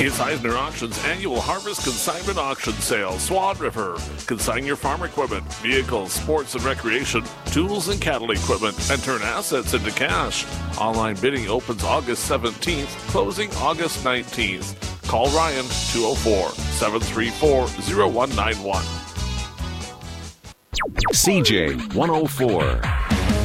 It's Eisner Auction's annual Harvest Consignment Auction Sale. Swan River. Consign your farm equipment, vehicles, sports and recreation, tools and cattle equipment, and turn assets into cash. Online bidding opens August 17th, closing August 19th. Call Ryan 204-734-0191. CJ 104.